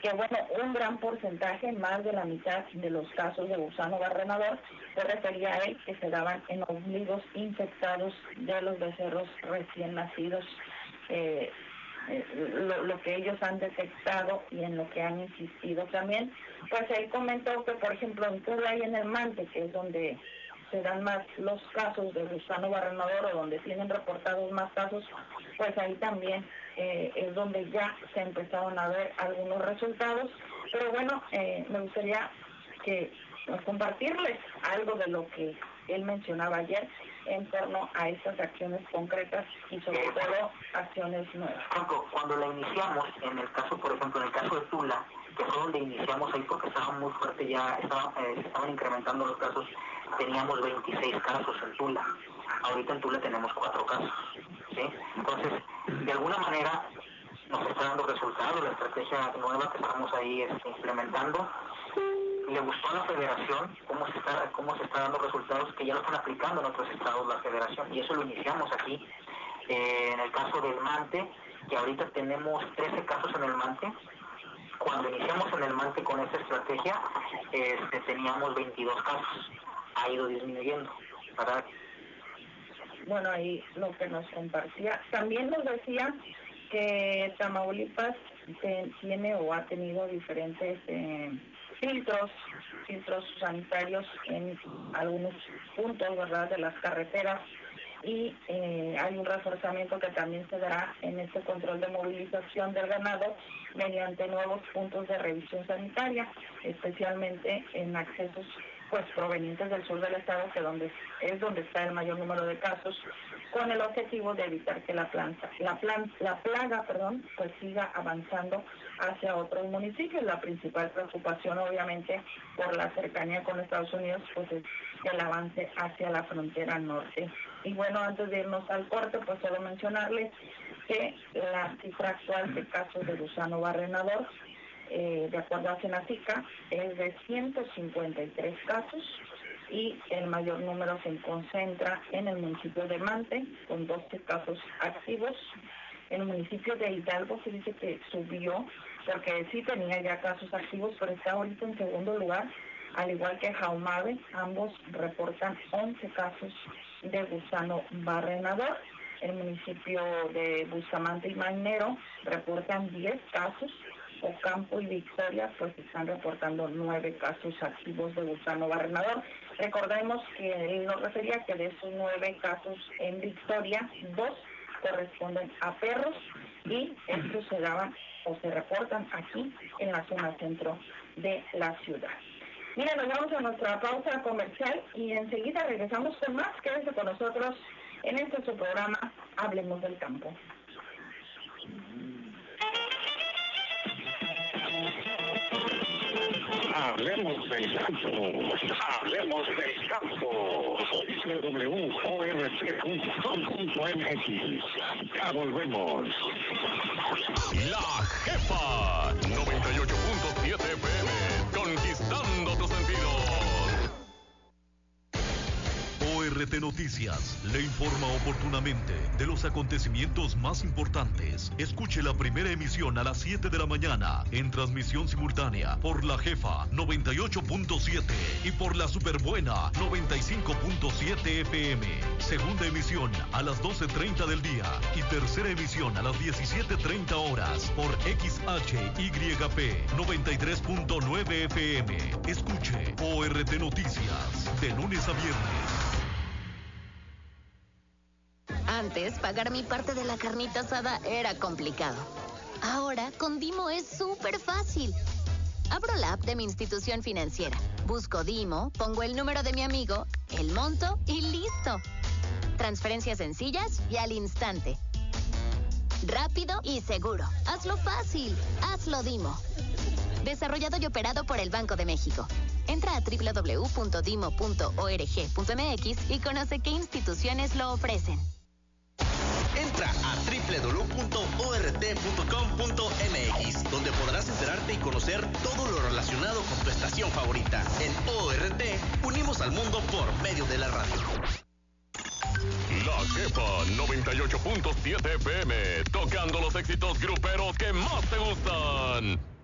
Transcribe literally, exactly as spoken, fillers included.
que bueno, un gran porcentaje, más de la mitad de los casos de gusano barrenador, se refería a él que se daban en ombligos infectados de los becerros recién nacidos, eh, eh, lo, lo que ellos han detectado y en lo que han insistido también. Pues él comentó que, por ejemplo, en Tula y en el Mante, que es donde se dan más los casos de gusano barrenador o donde tienen reportados más casos, pues ahí también eh, es donde ya se empezaron a ver algunos resultados. Pero bueno, eh, me gustaría que pues, compartirles algo de lo que él mencionaba ayer en torno a estas acciones concretas y sobre todo acciones nuevas. Franco, cuando la iniciamos, en el caso, por ejemplo, en el caso de Tula, que fue donde iniciamos ahí porque estaba muy fuerte, ya estaba, eh, se estaban incrementando los casos, teníamos veintiséis casos en Tula. Ahorita en Tula tenemos cuatro casos, ¿sí? Entonces, de alguna manera nos está dando resultados la estrategia nueva que estamos ahí este, implementando. Le gustó a la federación cómo se está cómo se está dando resultados que ya lo están aplicando en otros estados la federación, y eso lo iniciamos aquí. Eh, en el caso del Mante, que ahorita tenemos trece casos en el Mante. Cuando iniciamos en el Mante con esa estrategia, este, teníamos veintidós casos. Ha ido disminuyendo, ¿verdad? Bueno, ahí lo que nos compartía. También nos decía que Tamaulipas tiene o ha tenido diferentes eh, filtros, filtros sanitarios en algunos puntos, ¿verdad?, de las carreteras, y eh, hay un reforzamiento que también se dará en este control de movilización del ganado mediante nuevos puntos de revisión sanitaria, especialmente en accesos pues provenientes del sur del estado, que donde es donde está el mayor número de casos, con el objetivo de evitar que la planta, la plan, la plaga, perdón, pues siga avanzando hacia otros municipios. La principal preocupación, obviamente, por la cercanía con Estados Unidos, pues es el avance hacia la frontera norte. Y bueno, antes de irnos al corte, pues solo mencionarles que la cifra actual de casos de gusano barrenador, Eh, de acuerdo a Senacica, es de ciento cincuenta y tres casos, y el mayor número se concentra en el municipio de Mante, con doce casos activos. En el municipio de Hidalgo se dice que subió, porque sí tenía ya casos activos, pero está ahorita en segundo lugar, al igual que Jaumabe. Ambos reportan once casos de gusano barrenador. El municipio de Bustamante y Magnero reportan diez casos. Ocampo y Victoria pues están reportando nueve casos activos de gusano barrenador. Recordemos que él nos refería que de esos nueve casos en Victoria, dos corresponden a perros, y estos se daban o se reportan aquí en la zona centro de la ciudad. Mira, nos vamos a nuestra pausa comercial y enseguida regresamos con más. Quédese con nosotros en este su programa Hablemos del Campo. Hablemos del campo, hablemos del campo. doble u doble u doble u punto o r t punto com punto m x. Ya volvemos. La Jefa noventa y ocho punto siete F M, conquistando tus sentidos. O R T Noticias le informa oportunamente de los acontecimientos más importantes. Escuche la primera emisión a las siete de la mañana en transmisión simultánea por La Jefa noventa y ocho punto siete y por la Superbuena noventa y cinco punto siete F M. Segunda emisión a las doce treinta del día y tercera emisión a las diecisiete treinta horas por X H Y P noventa y tres punto nueve F M. Escuche O R T Noticias de lunes a viernes. Antes, pagar mi parte de la carnita asada era complicado. Ahora, con Dimo es súper fácil. Abro la app de mi institución financiera, busco Dimo, pongo el número de mi amigo, el monto y listo. Transferencias sencillas y al instante. Rápido y seguro. Hazlo fácil. Hazlo Dimo. Desarrollado y operado por el Banco de México. Entra a doble u doble u doble u punto dimo punto org punto m x y conoce qué instituciones lo ofrecen. Entra a doble u doble u doble u punto o r t punto com punto m x, donde podrás enterarte y conocer todo lo relacionado con tu estación favorita. En O R T, unimos al mundo por medio de la radio. La Jefa noventa y ocho punto siete F M, tocando los éxitos gruperos que más te gustan.